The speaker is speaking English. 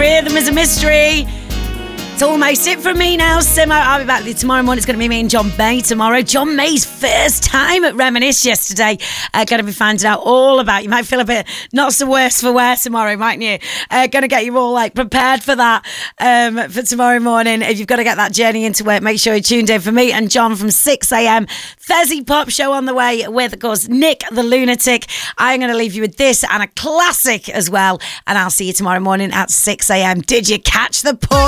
Rhythm is a mystery. It's almost it from me now, Simo. I'll be back with you tomorrow morning. It's going to be me and John May tomorrow. John May's first time at Reminisce yesterday. Going to be finding out all about. You might feel a bit not so worse for wear tomorrow, mightn't you? Going to get you all prepared for that for tomorrow morning. If you've got to get that journey into work, make sure you're tuned in for me and John from 6 a.m. Fezzy Pop Show on the way with, of course, Nick the Lunatic. I'm going to leave you with this and a classic as well. And I'll see you tomorrow morning at 6 a.m. Did you catch the point?